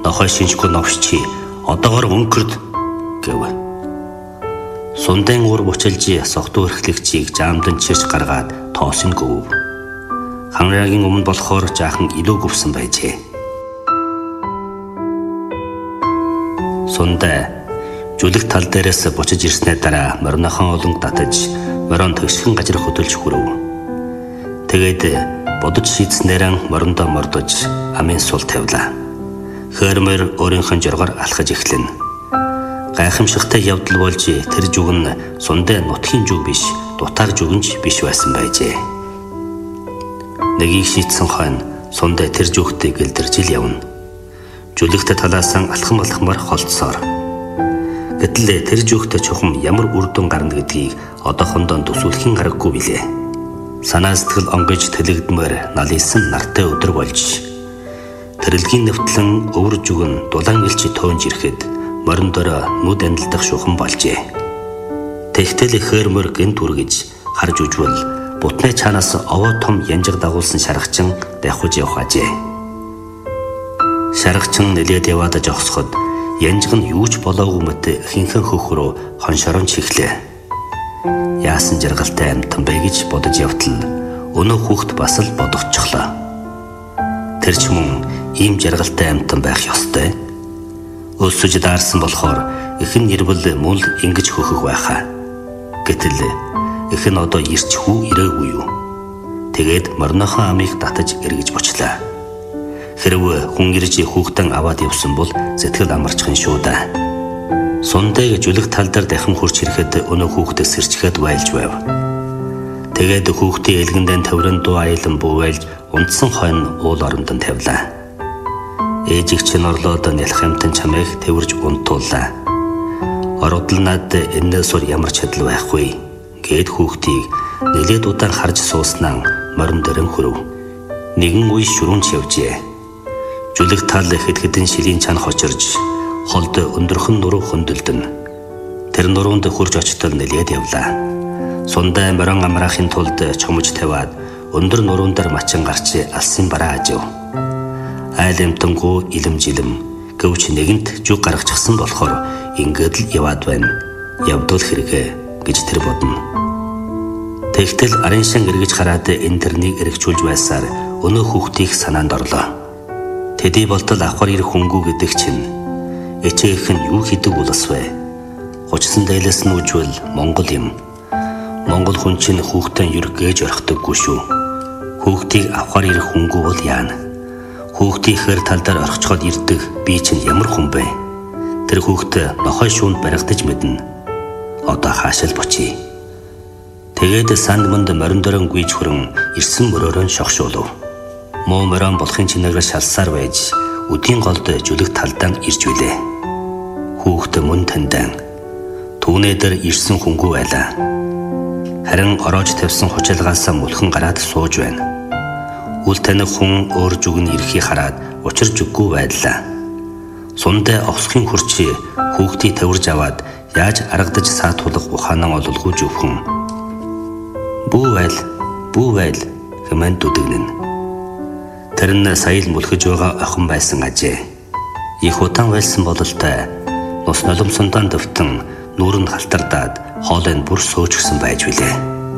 нохой шинжгүй новшчи одоогоор өнгөрд гэв. Сундын уур бучилж согтуу эрхлэгчийг жаамдан чирч гаргаад тоос нь гөв. Ханрагийн өмнө болохоор жаахан илүү гөвсөн байжээ. Сундаа жүлэг тал дээрээс бучиж ирснээр дараа моринохон олонг татаж морин төгсгөн гажир хөдөлж хүрв. Тэгээд бодож шийдснээр мориндоо мордож амын сул тавилаа. Хөрмөр өөрийнхөө жоргоор алхаж эхлэн. Гайхамшигтай явдал болж тэр жүг нь сундаа нутгийн жүг биш, дутаар жүгэнж биш байсан байжээ. Нэгийг шийдсэн хойно сундаа тэр жүгтэй гэлдэрж явна. Жүлэгтэй талаасан алхам алхмаар холдсоор. Гэтэл тэр жүгтэй чухам ямар үр дүн гарна гэдгийг одоохондоо төсөөлхийн аргагүй билээ. Санаа сэтгэл онгож тэлэгдмээр налисан нартай өдөр болж тэрэлгийн нэвтлэн өвөр жүгэн дулаан илчи тоонж ирэхэд морин дорой нүд амилдах шухан болжээ. Тэгтэл хөрмөр гэнт үргэж харж үжвэл бутны чанаас овоо том янжиг дагуулсан шаргачин давхиж явах ажээ. Шаргачин нэлээд яваад жогсоход янжиг нь юу ч болоогүй мэт хинхэн хөх рүү хоншорон чихлээ. Яасан жаргалтай амтан бай гэж бодож явтал өнөө хүүхд бас л бодогчглоо. Тэр ч мөн ийм жаргалтай амтан байх ёстой. Өсөж даарсан болохоор эхэн нэрвэл мөн ингэж хөхөх байхаа. Гэтэл эхэн одоо ирчихүү ирээгүй юу? Тэгээд моринохон амийг татаж эргэж бочлаа. Хэрвээ хүн ирж хүүхдэн аваад явсан бол сэтгэл амарчхан шүү дээ. Сундаг жүлэг тал дээр дахин хурч ирэхэд өнөө хүүхдээс сэрчгээд байлж байв. Тэгээд хүүхдийн элгэндэн таврын дуу аялан буувайлж унтсан хойно уул орондон тавилаа. Ээжиг чинь орлоод нялх амтан чамайг тэрвэрж унтууллаа. Ородл над энэс сур ямар чадал байхгүй гэд хүүхдийг нэлээд удаан харж сууснаа морин дөрөн хөрөв. Нэгэн үе шүрүүнч явжээ. Жүлэг тал хэд-хэдэн шилийн чан хочирж холд өндөрхөн нуруу хөндлөлдөн. Тэр нуруунд хурж очтол нэлээд явлаа. Сундаа морин амраахын тулд чомж тавиад өндөр нуруун дээр мачин гарч алсын бараа ажив. Айл эмтэнгүү илэмжилэм гэвч нэгэнт жүг гаргачихсан болохоор ингээд л яваад байна. Явдул хэрэгэ гэж тэр бодно. Тэгтэл арын шин эргэж хараад энэ тэрнийг эргчүүлж байсаар өнөө хүүхдийг санаанд орлоо. Тэдий болтол авахар ирэх хөнгүү гэдэг чинь эцээх нь юу хийдэг улс вэ? Гучсан дайлаас нь үжвэл Монгол юм. Монгол хүн чинь хүүхдэн ергээж орхидоггүй шүү. Хүүхдийг авахар ирэх хөнгүү бол яана. Хүүхдийн хэр тал дээр орхичход ирдэг би чинь ямар хүн бэ? Тэр хүүхд нохой шүүнд баригдаж мэднэ. Одоо хаашаал бочий. Тэгээд санд манд морин дөрөн гүйж хөрөн ирсэн мөрөөрөө шогшуулв. Муу морин болохын чинээгээр шалсаар байж үдийн голд жүлэг талдан ирж билээ. Хүүхд мөн тандан түүнээ дээр ирсэн хөнгүү байлаа. Харин ороож тавьсан хучилгаасаа мөлхөн гараад сууж байна. Үл таних хүн өөр жүгн ирэхийг хараад учирж өггүй байлаа. Сундаа овсхийн хурчи хүүхдийг тавирж аваад яаж аргадаж саатуулах ухаанаа ололгүй зөвхөн. Бүү байл хэмээн дүдэгнэн. Тэр нь саял мөлхөж байгаа охин байсан ажээ. Их удаан байлсан бололтой нус нулимсундаа дэвтэн нүүрэнд халтардаад хоолой нь бүр сөөчгсөн байж билээ.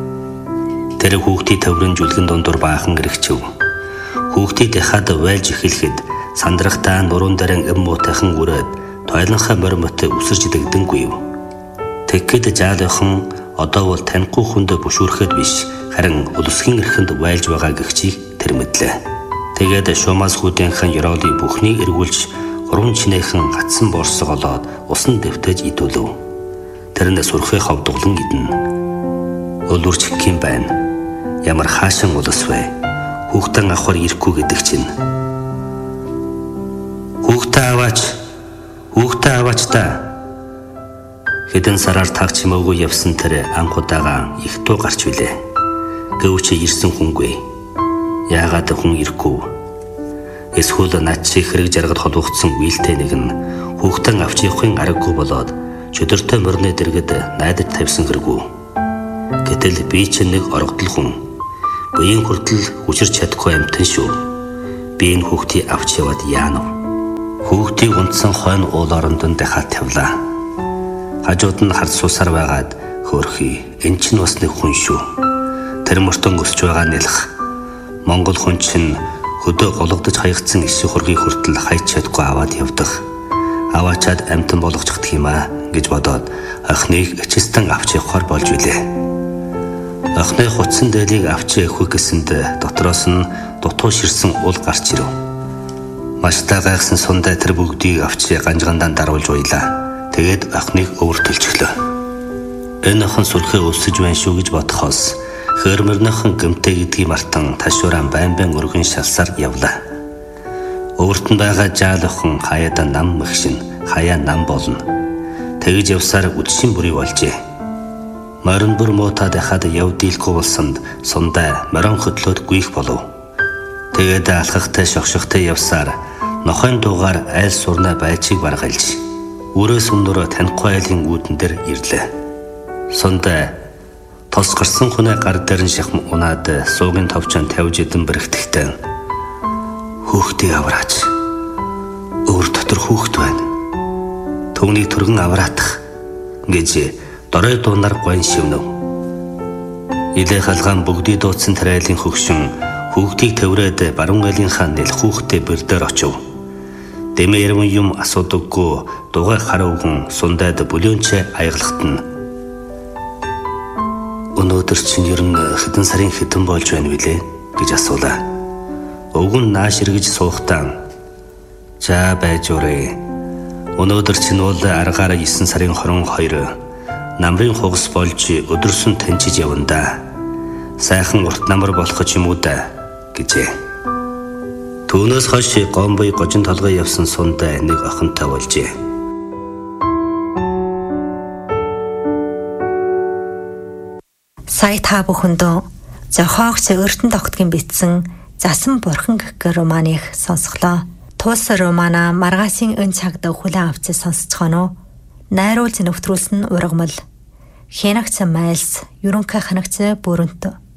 Тэр хүүхдийн таврын жүлгэн дундуур баахан гэрэгчв. Хүүхдийн дахиад вайлж эхлэхэд сандрахтаа нуруунд дээрэн эм муутайхан үрээд тойлонхоо морь үсэрч дэгдэнгүй юу. Тэгэхэд жаалынхан одоо бол танихгүй хүнд бүшүүрхэд биш харин улсгийн эрхэнд вайлж байгаа гэгчийг тэр мэдлээ. Тэгээд шумаас хүүдийнхэн ёроолыг бүхний эргүүлж гурван чинээхэн гатсан борсог олоод усан дэвтэж идүүлв. Тэр нь сүрхээ ховдглон идэнэ. Өлөрч хэм байна. Ямар хаашин улс вэ? Хүүхдэн авахар ирэхгүй гэдэг чинь. Хүүхдээ аваач та. Хэдэн сараар таг чимээгүй явсан тэр анхудаага их туу гарч билээ. Гэвч ирсэн хүнгүй. Яагаад хүн ирэхгүй? Эсвэл над чи хэрэг жаргад холбогдсон үйлтэй нэг нь хүүхдэн авч явахын аргагүй болоод чөдөртэй мөрнө дэргэд найдаж тавьсан хэрэггүй. Гэтэл би чинь нэг оргодол хүн. Буян хүртэл хүчирч чадахгүй амтэн шүү. Би энэ хүүхдийг авч яваад яана вэ? Хүүхдийг унтсан хойно уул орондон дахиад тавилаа. Хажууд нь хард суусаар байгаад хөөрхий. Энд чинь бас нэг хүн шүү. Тэр мөртөн өсч байгаа нэлэх. Монгол хүн чинь хөдөө гологдож хаягдсан эсэх хургийг хүртэл хайч чадгүй аваад явдаг. Аваачаад амтан болгочихдаг юм аа гэж бодоод охиныг эчэстэн авч явахаар болж билээ. Охины хутсан дээлийг авч явах гэсэнд дотроос нь дутуу ширсэн уул гарч ирэв. Маштай гайхсан сундай тэр бүгдийг авч ганжгандаа даруулж уйлаа. Тэгээд охиныг өвөртөлчихлөө. Энэ охин сүрхээ өвсөж байна шүү гэж бодохоос хөрмөрнөхэн гэмтэй гэдгийг мартан ташууран байн өргөн шалсаар явлаа. Өвөртөн байгаа жаал охин хаяада нам мэгшин, хаяа нам болно. Тэгж явсаар үдшин бүрий болжээ. Морин бүр муутаад хаад яв дийлгүй болсонд сундай морин хөдлөөд гүйх болов. Тэгээд алхахтай шогшохтой явсаар нохойн дуугаар айл сурна байчиг баргалж өрөөс өмнөрөө танихгүй айлын үүдэн дээр ирлээ. Сундай тос гарсан хүнээ гар дээр нь шахам унаад суугийн товчон тавьж идэн бэрхтэгтэй. Хүүхдээ авраач. Өөр дотор хүүхд байна. Түүнийг түргэн авраатах гэж дорой дуунаар гойн шивнэв. Илээ халгаан бүгдий дуудсан тариалын хөгшин хүүхдийг тавраад баруун айлынхаа нэл хүүхдээ бэрдээр очив. Дэмэ ярмын юм асуудаггүй дугай харууган сундайд бүлөөнчээ аяглахт нь өнөөдөр чинь ер нь хэдэн сарын хэдэн болж байна вүлээ гэж асуулаа. Өвгөн нааш эргэж суухтаа за байж өрөө. Өнөөдөр чинь бол аргаараа 9 сарын 22 намрын хугас болж өдөрсөн таньчиж явна да. Сайхан урт намар болох юм уу да гэжээ. Түүнээс хойш гомбой гожин толгой явсан сундай нэг охинтой болжээ. Сая та бүхэндөө зохиогч Эрдэнэ тогтгийн бичсэн Засан бурхан гэх романыг сонсголоо. Туус романа маргаашийн өн цагт хүлээн авч сонсцгоно. Найруулж нөвтрүүлсэн ургамал. Хянагч Майлс, ерөнхий ханагч Бүрэнт.